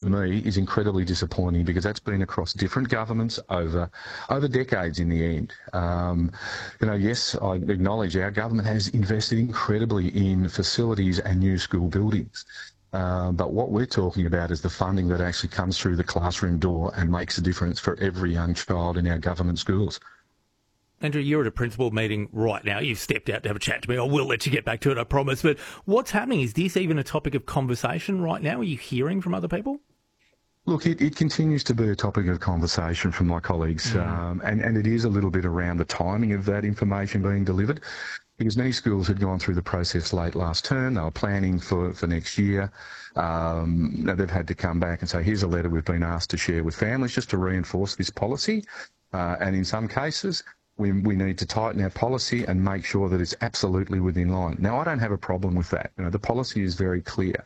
me, is incredibly disappointing because that's been across different governments over decades in the end. Yes, I acknowledge our government has invested incredibly in facilities and new school buildings. But what we're talking about is the funding that actually comes through the classroom door and makes a difference for every young child in our government schools. Andrew, you're at a principal meeting right now. You've stepped out to have a chat to me. I will let you get back to it, I promise. But what's happening? Is this even a topic of conversation right now? Are you hearing from other people? Look, it continues to be a topic of conversation from my colleagues, and it is a little bit around the timing of that information being delivered, because many schools had gone through the process late last term. They were planning for next year. Now they've had to come back and say, here's a letter we've been asked to share with families just to reinforce this policy. And in some cases, we need to tighten our policy and make sure that it's absolutely within line. Now, I don't have a problem with that. The policy is very clear.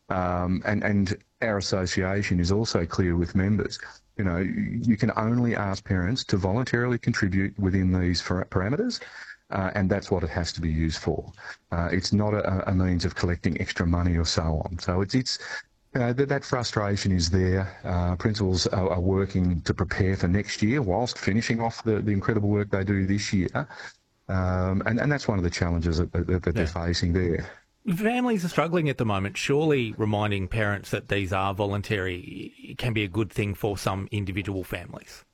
And our association is also clear with members. You can only ask parents to voluntarily contribute within these parameters, and that's what it has to be used for. It's not a means of collecting extra money or so on. So that frustration is there. Principals are working to prepare for next year whilst finishing off the incredible work they do this year. And that's one of the challenges that they're facing there. Families are struggling at the moment. Surely reminding parents that these are voluntary can be a good thing for some individual families.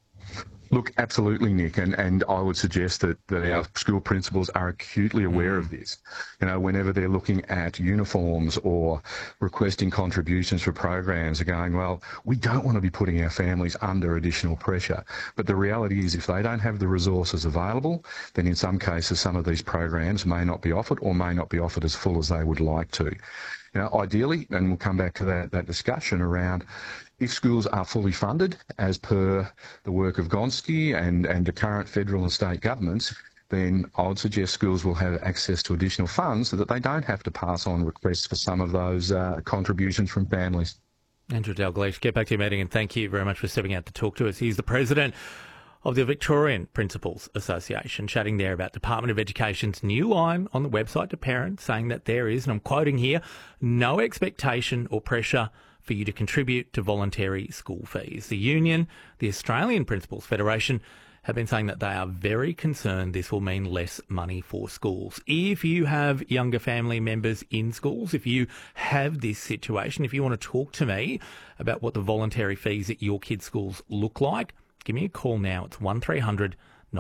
Look, absolutely, Nick, and I would suggest that our school principals are acutely aware of this. Whenever they're looking at uniforms or requesting contributions for programs, are going, well, we don't want to be putting our families under additional pressure. But the reality is, if they don't have the resources available, then in some cases some of these programs may not be offered or may not be offered as full as they would like to. Ideally, and we'll come back to that discussion around, if schools are fully funded as per the work of Gonski and the current federal and state governments, then I would suggest schools will have access to additional funds so that they don't have to pass on requests for some of those contributions from families. Andrew Dalgleish, get back to your meeting, and thank you very much for stepping out to talk to us. He's the president of the Victorian Principals Association, chatting there about Department of Education's new line on the website to parents, saying that there is, and I'm quoting here, no expectation or pressure for you to contribute to voluntary school fees. The union, the Australian Principals Federation, have been saying that they are very concerned this will mean less money for schools. If you have younger family members in schools, if you have this situation, if you want to talk to me about what the voluntary fees at your kids' schools look like, give me a call now. It's 1300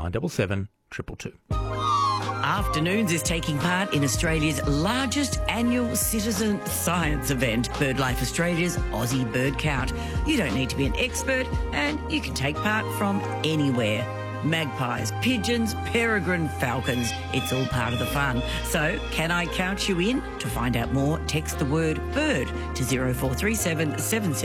977 222. Afternoons is taking part in Australia's largest annual citizen science event, BirdLife Australia's Aussie Bird Count. You don't need to be an expert, and you can take part from anywhere. Magpies, pigeons, peregrine falcons, it's all part of the fun. So, can I count you in? To find out more, text the word BIRD to 0437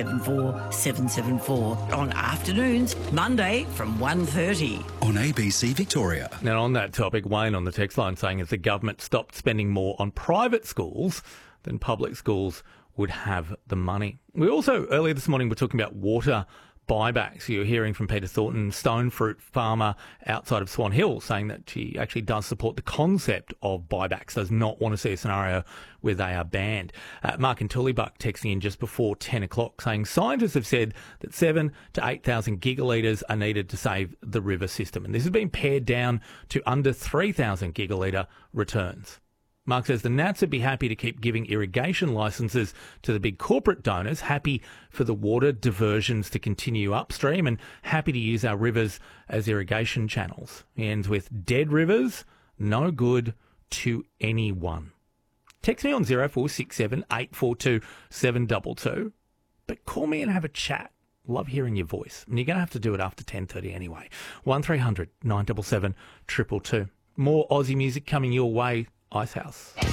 774 774 on afternoons, Monday from 1:30. On ABC Victoria. Now, on that topic, Wayne on the text line saying if the government stopped spending more on private schools, then public schools would have the money. We also, earlier this morning, were talking about water buybacks. You're hearing from Peter Thornton, stone fruit farmer outside of Swan Hill, saying that he actually does support the concept of buybacks, does not want to see a scenario where they are banned. Mark and Tullybuck texting in just before 10 o'clock saying scientists have said that 7,000 to 8,000 gigalitres are needed to save the river system. And this has been pared down to under 3,000 gigalitre returns. Mark says the Nats would be happy to keep giving irrigation licences to the big corporate donors, happy for the water diversions to continue upstream and happy to use our rivers as irrigation channels. He ends with dead rivers, no good to anyone. Text me on 0467 842 722, but call me and have a chat. Love hearing your voice. And you're going to have to do it after 10:30 anyway. 1300 977 222. More Aussie music coming your way. Icehouse.